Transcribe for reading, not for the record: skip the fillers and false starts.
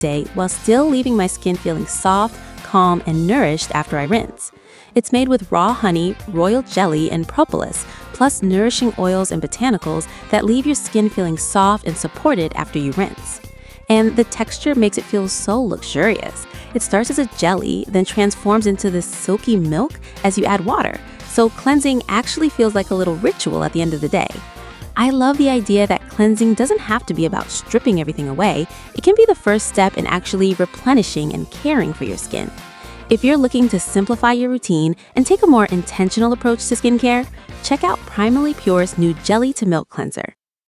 day while still leaving my skin feeling soft, calm, and nourished after I rinse. It's made with raw honey, royal jelly, and propolis, plus nourishing oils and botanicals that leave your skin feeling soft and supported after you rinse. And the texture makes it feel so luxurious. It starts as a jelly, then transforms into this silky milk as you add water, so cleansing actually feels like a little ritual at the end of the day. I love the idea that cleansing doesn't have to be about stripping everything away. It can be the first step in actually replenishing and caring for your skin. If you're looking to simplify your routine and take a more intentional approach to skincare, check out Primally Pure's new Jelly to Milk Cleanser.